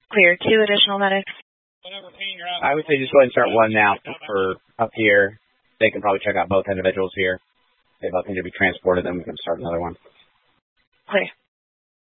Clear. 2 additional medics. I would say just go ahead and start one now for up here. They can probably check out both individuals here. They both need to be transported, then we can start another one. Clear.